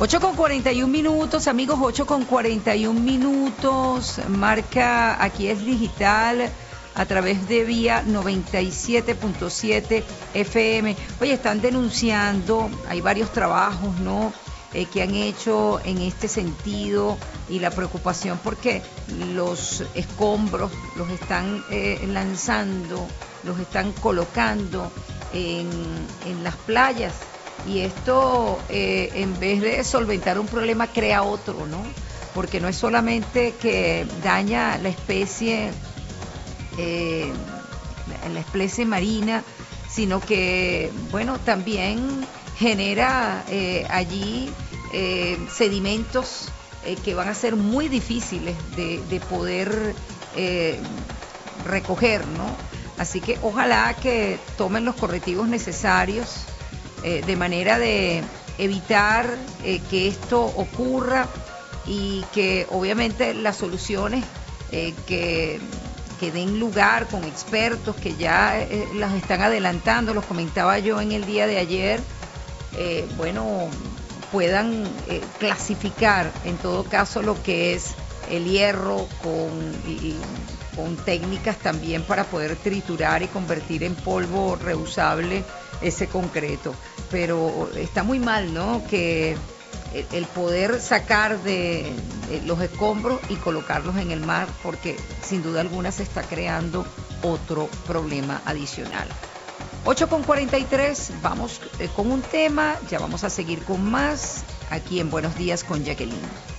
8:41 amigos, 8:41. Marca aquí es digital a través de vía 97.7 FM. Oye, están denunciando, hay varios trabajos, ¿no? Que han hecho en este sentido y la preocupación porque los escombros los están lanzando, los están colocando en las playas. Y esto, en vez de solventar un problema, crea otro, ¿no? Porque no es solamente que daña la especie marina, sino que, bueno, también genera allí sedimentos que van a ser muy difíciles de poder recoger, ¿no? Así que ojalá que tomen los correctivos necesarios de manera de evitar que esto ocurra y que obviamente las soluciones que den lugar con expertos que ya las están adelantando, los comentaba yo en el día de ayer, bueno, puedan clasificar en todo caso lo que es el hierro con técnicas también para poder triturar y convertir en polvo reusable ese concreto. Pero está muy mal, ¿no? Que el poder sacar de los escombros y colocarlos en el mar, porque sin duda alguna se está creando otro problema adicional. 8:43, vamos con un tema, ya vamos a seguir con más aquí en Buenos Días con Jacqueline.